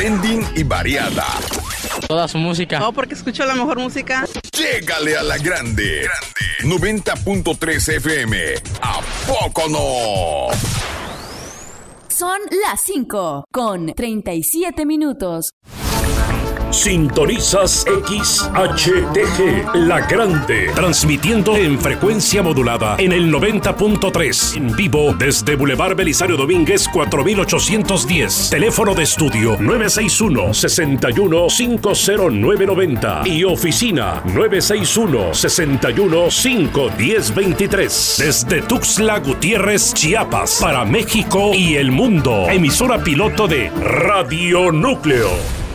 trending y variada. Toda su música. No, porque escucho la mejor música. Llégale a la grande. 90.3 FM. ¿A poco no? Son las 5 con 37 minutos. Sintonizas XHTG, La Grande, transmitiendo en frecuencia modulada en el 90.3, en vivo desde Boulevard Belisario Domínguez 4810, teléfono de estudio 961-61-50990 y oficina 961-61-51023, desde Tuxtla Gutiérrez, Chiapas, para México y el mundo, emisora piloto de Radio Núcleo.